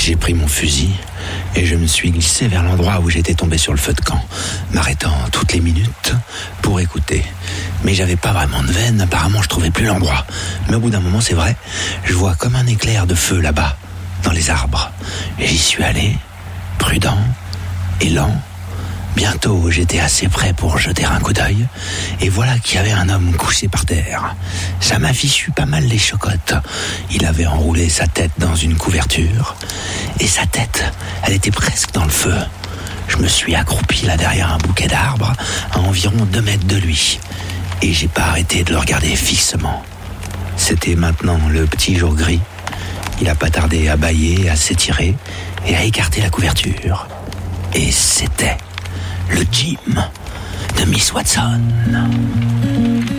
J'ai pris mon fusil et je me suis glissé vers l'endroit où j'étais tombé sur le feu de camp, m'arrêtant toutes les minutes pour écouter. Mais j'avais pas vraiment de veine, apparemment je trouvais plus l'endroit. Mais au bout d'un moment, c'est vrai, je vois comme un éclair de feu là-bas, dans les arbres. J'y suis allé, prudent et lent. Bientôt, j'étais assez près pour jeter un coup d'œil, et voilà qu'il y avait un homme couché par terre. Ça m'a fichu pas mal les chocottes. Il avait enroulé sa tête dans une couverture, et sa tête, elle était presque dans le feu. Je me suis accroupi là derrière un bouquet d'arbres, à environ 2 mètres de lui, et j'ai pas arrêté de le regarder fixement. C'était maintenant le petit jour gris. Il a pas tardé à bâiller, à s'étirer, et à écarter la couverture. Et c'était le Jim de Miss Watson.